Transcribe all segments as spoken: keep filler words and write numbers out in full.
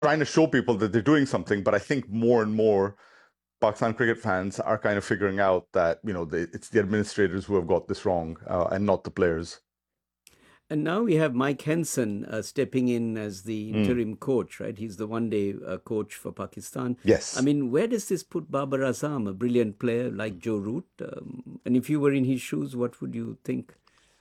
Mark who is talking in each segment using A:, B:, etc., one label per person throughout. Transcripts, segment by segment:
A: trying to show people that they're doing something. But I think more and more Pakistan cricket fans are kind of figuring out that, you know, they, it's the administrators who have got this wrong, uh, and not the players.
B: And now we have Mike Henson uh, stepping in as the
A: Mm.
B: interim coach, right? He's the one day uh, coach for Pakistan. I
A: Yes.
B: mean, where does this put Babar Azam, a brilliant player like Joe Root? Um, and if you were in his shoes, what would you think?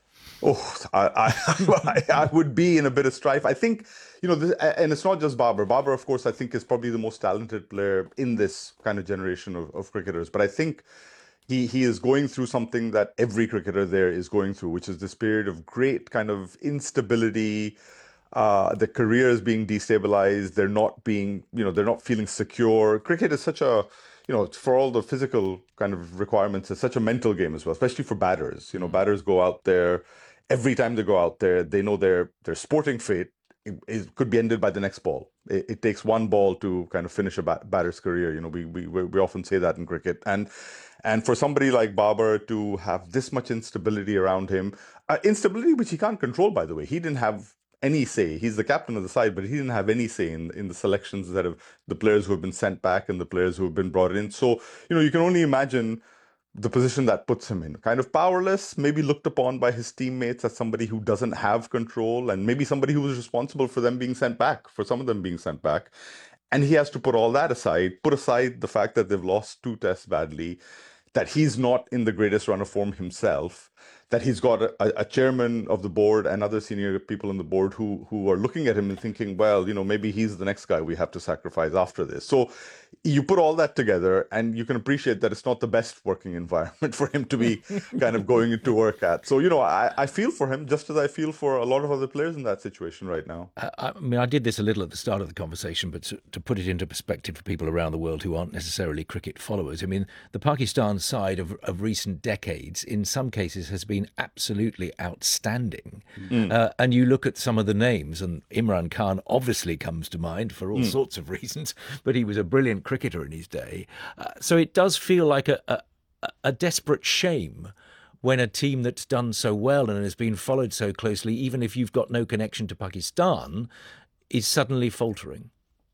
A: Oh, I, I, I would be in a bit of strife. I think, you know, this, and it's not just Babar. Babar, of course, I think is probably the most talented player in this kind of generation of, of cricketers. But I think he he is going through something that every cricketer there is going through, which is this period of great kind of instability. Uh, the career is being destabilized. They're not being, you know, they're not feeling secure. Cricket is such a, you know, for all the physical kind of requirements, it's such a mental game as well, especially for batters. You know, batters go out there every time they go out there, they know their their sporting fate it, it could be ended by the next ball. It, it takes one ball to kind of finish a bat, batter's career. You know, we, we we often say that in cricket, and and for somebody like Babar to have this much instability around him, uh, instability which he can't control, by the way. He didn't have any say. He's the captain of the side, but he didn't have any say in, in the selections that have the players who have been sent back and the players who have been brought in. So, you know, you can only imagine the position that puts him in. Kind of powerless, maybe looked upon by his teammates as somebody who doesn't have control, and maybe somebody who was responsible for them being sent back, for some of them being sent back. And he has to put all that aside, put aside the fact that they've lost two tests badly, that he's not in the greatest run of form himself, that he's got a, a chairman of the board and other senior people on the board who who are looking at him and thinking, well, you know, maybe he's the next guy we have to sacrifice after this. So you put all that together and you can appreciate that it's not the best working environment for him to be kind of going into work at. So, you know, I, I feel for him just as I feel for a lot of other players in that situation right now.
C: I, I mean, I did this a little at the start of the conversation, but to, to put it into perspective for people around the world who aren't necessarily cricket followers, I mean, the Pakistan side of, of recent decades, in some cases, has been absolutely outstanding. Mm. Uh, and you look at some of the names, and Imran Khan obviously comes to mind for all mm. sorts of reasons, but he was a brilliant cricketer in his day. Uh, so it does feel like a, a, a desperate shame when a team that's done so well and has been followed so closely, even if you've got no connection to Pakistan, is suddenly faltering.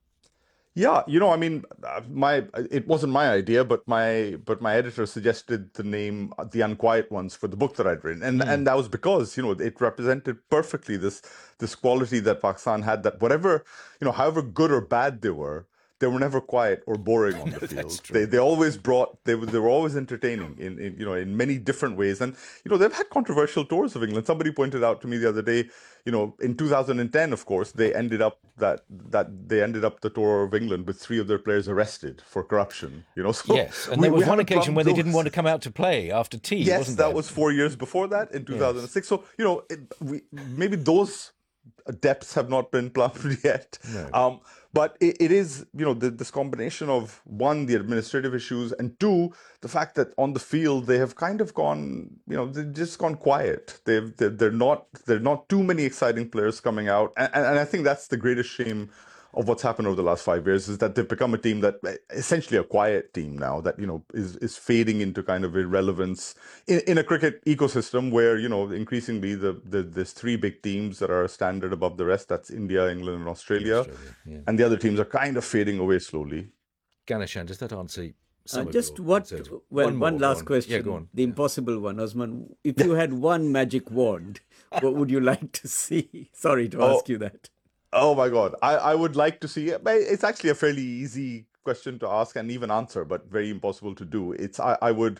A: Yeah, you know, I mean, my it wasn't my idea, but my but my editor suggested the name The Unquiet Ones for the book that I'd written, and mm. and that was because, you know, it represented perfectly this this quality that Pakistan had, that whatever, you know, however good or bad they were, they were never quiet or boring on the field. They they always brought they were they were always entertaining in, in you know in many different ways. And you know, they've had controversial tours of England. Somebody pointed out to me the other day, you know, in two thousand ten, of course, they ended up that that they ended up the tour of England with three of their players arrested for corruption. You know, so
C: yes, and we, there was one occasion where they didn't want to come out to play after tea.
A: Yes,
C: wasn't
A: that
C: there?
A: was four years before that in two thousand six. Yes. So you know, it, we, maybe those depths have not been plumbed yet. No. Um, but it, it is, you know, the, this combination of, one, the administrative issues, and two, the fact that on the field they have kind of gone, you know, they've just gone quiet. They've they're, they're not they're not too many exciting players coming out, and, and I think that's the greatest shame of what's happened over the last five years, is that they've become a team that, essentially a quiet team now, that, you know, is is fading into kind of irrelevance in, in a cricket ecosystem where, you know, increasingly the, the there's three big teams that are a standard above the rest. That's India, England, and Australia, Australia yeah. And the other teams are kind of fading away slowly.
C: Ganeshan, does that answer?
B: Uh, just what? Well, one, one last question.
C: Yeah, go on.
B: The impossible one, Osman. If you had one magic wand, what would you like to see? Sorry to
A: oh.
B: ask you that.
A: Oh my God. I, I would like to see it. It's actually a fairly easy question to ask and even answer, but very impossible to do. It's I, I would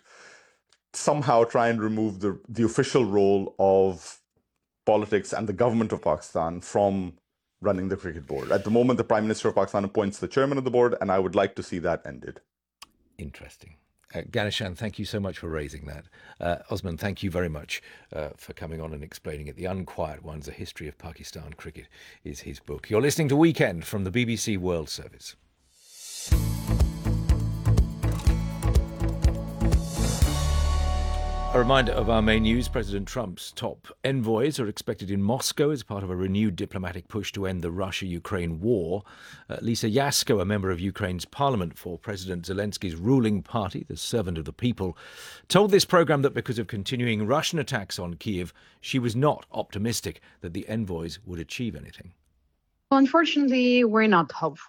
A: somehow try and remove the, the official role of politics and the government of Pakistan from running the cricket board. At the moment, the Prime Minister of Pakistan appoints the chairman of the board, and I would like to see that ended.
C: Interesting. Uh, Ganeshan, thank you so much for raising that. Uh, Osman, thank you very much uh, for coming on and explaining it. The Unquiet Ones, A History of Pakistan Cricket is his book. You're listening to Weekend from the B B C World Service. A reminder of our main news. President Trump's top envoys are expected in Moscow as part of a renewed diplomatic push to end the Russia-Ukraine war. Uh, Lisa Yasko, a member of Ukraine's parliament for President Zelensky's ruling party, the Servant of the People, told this programme that because of continuing Russian attacks on Kyiv, she was not optimistic that the envoys would achieve anything.
D: Well, unfortunately, we're not hopeful.